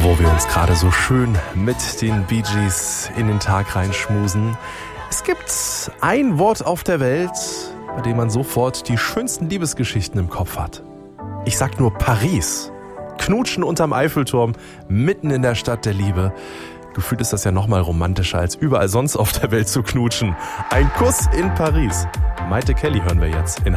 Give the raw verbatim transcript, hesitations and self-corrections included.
wo wir uns gerade so schön mit den Bee Gees in den Tag reinschmusen. Es gibt ein Wort auf der Welt, bei dem man sofort die schönsten Liebesgeschichten im Kopf hat. Ich sag nur Paris. Knutschen unterm Eiffelturm, mitten in der Stadt der Liebe. Gefühlt ist das ja noch mal romantischer, als überall sonst auf der Welt zu knutschen. Ein Kuss in Paris. Maite Kelly hören wir jetzt in